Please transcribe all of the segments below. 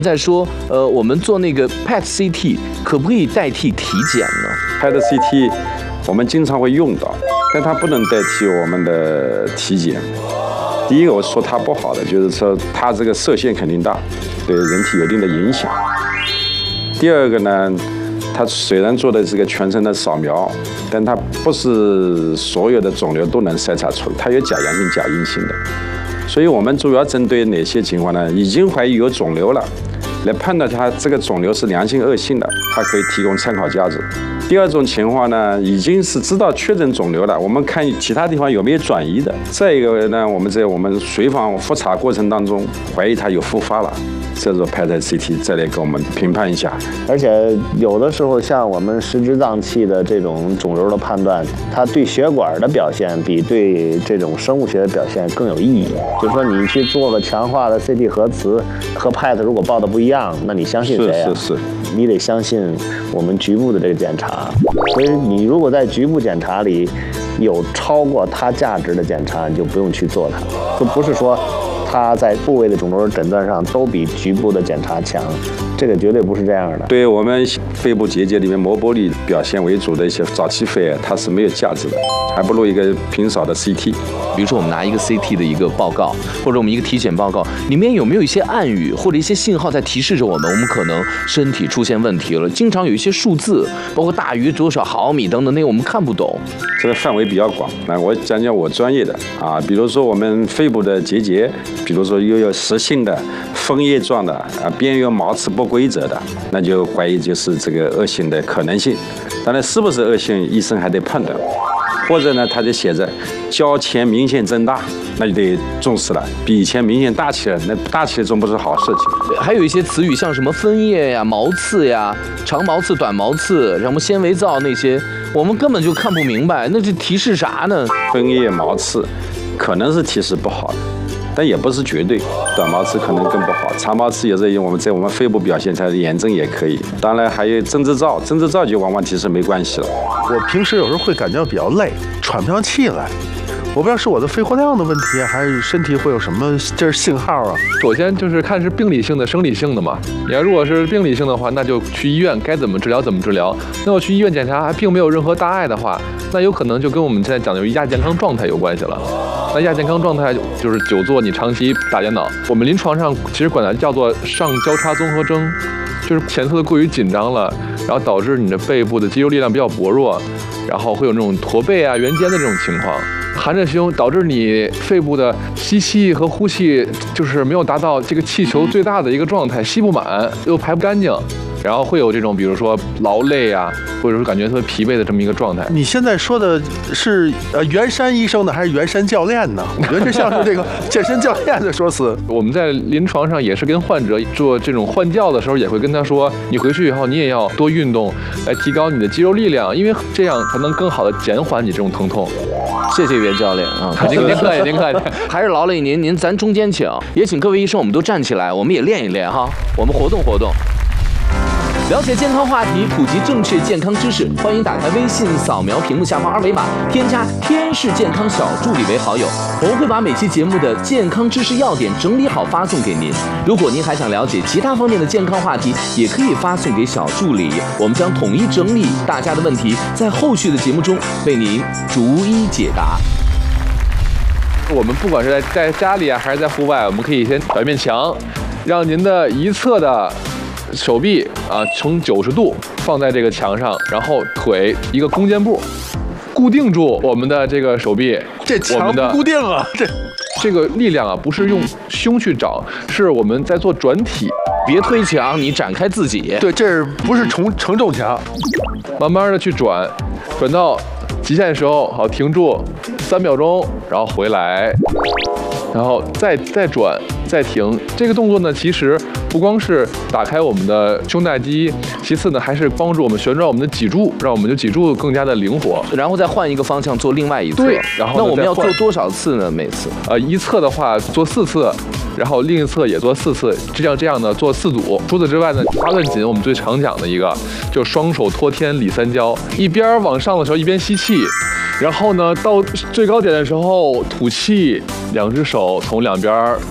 在说，我们做那个 PET CT 可不可以代替体检呢 ？PET CT 我们经常会用到，但它不能代替我们的体检。第一个，我说它不好的，就是说它这个射线肯定大，对人体有一定的影响。第二个呢，它虽然做的这个全身的扫描，但它不是所有的肿瘤都能筛查出来，它有假阳性、假阴性的。所以我们主要针对哪些情况呢？已经怀疑有肿瘤了，来判断它这个肿瘤是良性恶性的，它可以提供参考价值。第二种情况呢，已经是知道确诊肿瘤了，我们看其他地方有没有转移的。再一个呢，我们在我们随访复查过程当中，怀疑它有复发了，这时候PET CT再来给我们评判一下。 而且有的时候像我们实质脏器的这种肿瘤的判断，它对血管的表现比对这种生物学的表现更有意义。就是说你去做个强化的 CT 核磁和 PET 如果报的不一样，那你相信谁啊？ 是， 你得相信我们局部的这个检查。所以你如果在局部检查里有超过它价值的检查，你就不用去做它。就不是说它在部位的肿瘤诊断上都比局部的检查强，这个绝对不是这样的。 对我们肺部结节里面膜玻璃表现为主的一些早期肺癌，它是没有价值的，还不如一个平扫的 CT。 比如说我们拿一个 CT 的一个报告，或者我们一个体检报告，里面有没有一些暗语或者一些信号在提示着我们可能身体出现问题了？经常有一些数字，包括大于多少毫米等等，那个我们看不懂。 这个范围比较广，那我讲讲我专业的啊，比如说我们肺部的结节，比如说又有实性的、枫叶状的啊，边缘毛刺不规则的，那就怀疑就是这个恶性的可能性。当然，是不是恶性，医生还得判断。或者呢，它就写着较前明显增大，那就得重视了，比以前明显大起来，那大起来总不是好事情。 还有一些词语，像什么分叶呀、毛刺呀、长毛刺、短毛刺，什么纤维皂那些，我们根本就看不明白，那这提示啥呢？ 分叶毛刺可能是提示不好的，但也不是绝对，短毛刺可能更不好，长毛刺也是在我们肺部表现出来的炎症也可以。当然还有针织皂，针织皂就往往提示没关系了。 我平时有时候会感觉比较累，喘不上气来，我不知道是我的肺活量的问题，还是身体会有什么这是信号啊？ 首先就是看是病理性的、生理性的嘛。你要如果是病理性的话，那就去医院，该怎么治疗怎么治疗。那我去医院检查还并没有任何大碍的话，那有可能就跟我们现在讲的亚健康状态有关系了。那亚健康状态就是久坐，你长期打电脑。我们临床上其实管它叫做上交叉综合征，就是前侧的过于紧张了，然后导致你的背部的肌肉力量比较薄弱，然后会有那种驼背啊、圆肩的这种情况。含着胸导致你肺部的吸气和呼气就是没有达到这个气球最大的一个状态，吸不满又排不干净，然后会有这种比如说劳累啊，或者说感觉特别疲惫的这么一个状态。 你现在说的是袁山医生呢，还是袁山教练呢？我觉得这像是这个健身教练的说辞。 我们在临床上也是跟患者做这种换教的时候，也会跟他说，你回去以后你也要多运动，来提高你的肌肉力量，因为这样才能更好的减缓你这种疼痛。 谢谢袁教练啊， 您客气，您客气。 还是劳累您咱中间请，也请各位医生，我们都站起来，我们也练一练哈，我们活动活动。了解健康话题，普及正确健康知识，欢迎打开微信，扫描屏幕下方二维码，添加天视健康小助理为好友，我们会把每期节目的健康知识要点整理好发送给您。如果您还想了解其他方面的健康话题，也可以发送给小助理，我们将统一整理大家的问题，在后续的节目中为您逐一解答。 我们不管是在家里啊，还是在户外，我们可以先找一面墙，让您的一侧的手臂啊呈90度放在这个墙上，然后腿一个弓箭步，固定住我们的这个手臂。 这墙不固定啊， 这个力量啊，不是用胸去找，是我们在做转体。 别推墙，你展开自己。 对，这不是承重墙， 慢慢的去转到极限的时候，好停住3秒钟，然后回来，然后再转。再停，这个动作呢，其实不光是打开我们的胸大肌，其次呢，还是帮助我们旋转我们的脊柱，让我们的脊柱更加的灵活。 然后再换一个方向做另外一侧。 对，然后那我们要做多少次呢？每次？ 一侧的话做4次，然后另一侧也做4次，这样呢做4组。除此之外呢，8段锦我们最常讲的一个，就双手托天里三焦，一边往上的时候一边吸气。然后呢，到最高点的时候吐气，2只手从两边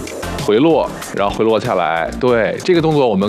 回落，然后回落下来。对，这个动作我们